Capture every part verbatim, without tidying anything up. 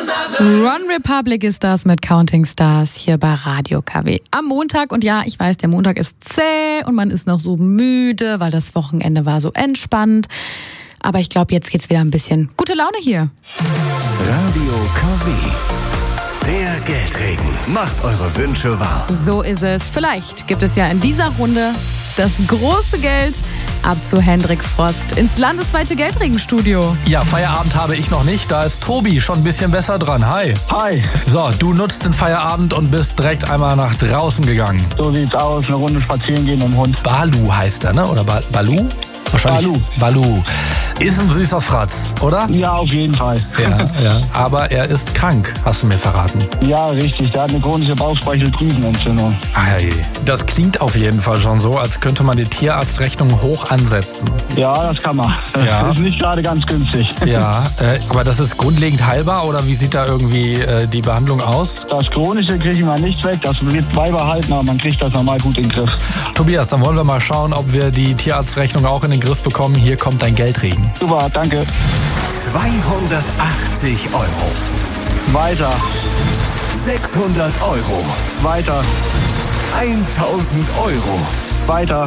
One Republic ist das mit Counting Stars hier bei Radio K W. Am Montag, und ja, ich weiß, der Montag ist zäh und man ist noch so müde, weil das Wochenende war so entspannt. Aber ich glaube, jetzt geht's wieder ein bisschen gute Laune hier. Radio K W. Der Geldregen macht eure Wünsche wahr. So ist es. Vielleicht gibt es ja in dieser Runde das große Geld ab zu Hendrik Frost ins landesweite Geldregenstudio. Ja, Feierabend habe ich noch nicht. Da ist Tobi schon ein bisschen besser dran. Hi. Hi. So, du nutzt den Feierabend und bist direkt einmal nach draußen gegangen. So sieht's aus. Eine Runde spazieren gehen mit dem Hund. Balu heißt er, ne? Oder ba- Balu? Wahrscheinlich. Balu. Balu. Ist ein süßer Fratz, oder? Ja, auf jeden Fall. Ja, ja. Aber er ist krank, hast du mir verraten. Ja, richtig. Der hat eine chronische Bauchspeicheldrüsenentzündung. Ah, je. Das klingt auf jeden Fall schon so, als könnte man die Tierarztrechnung hoch ansetzen. Ja, das kann man. Ja. Das ist nicht gerade ganz günstig. Ja, äh, aber das ist grundlegend heilbar oder wie sieht da irgendwie äh, die Behandlung aus? Das Chronische kriegen wir nicht weg. Das wird beibehalten, aber man kriegt das normal gut in den Griff. Tobias, dann wollen wir mal schauen, ob wir die Tierarztrechnung auch in den Griff bekommen. Hier kommt dein Geldregen. Super, danke. zweihundertachtzig Euro. Weiter. sechshundert Euro. Weiter. tausend Euro. Weiter.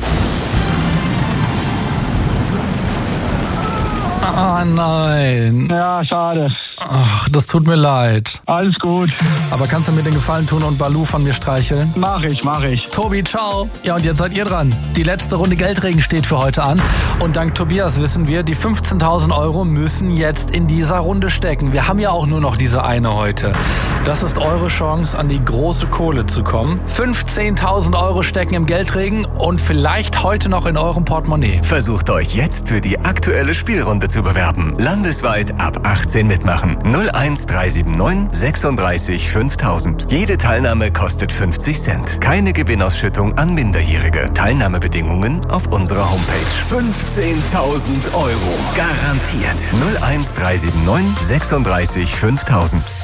Ah, nein. Ja, schade. Ach, das tut mir leid. Alles gut. Aber kannst du mir den Gefallen tun und Balu von mir streicheln? Mach ich, mach ich. Tobi, ciao. Ja, und jetzt seid ihr dran. Die letzte Runde Geldregen steht für heute an. Und dank Tobias wissen wir, die fünfzehntausend Euro müssen jetzt in dieser Runde stecken. Wir haben ja auch nur noch diese eine heute. Das ist eure Chance, an die große Kohle zu kommen. fünfzehntausend Euro stecken im Geldregen und vielleicht heute noch in eurem Portemonnaie. Versucht euch jetzt für die aktuelle Spielrunde zu bewerben. Landesweit ab achtzehn mitmachen. null eins drei sieben neun sechsunddreißig fünftausend. Jede Teilnahme kostet fünfzig Cent. Keine Gewinnausschüttung an Minderjährige. Teilnahmebedingungen auf unserer Homepage. fünfzehntausend Euro. Garantiert. null eins drei sieben neun sechsunddreißig fünftausend.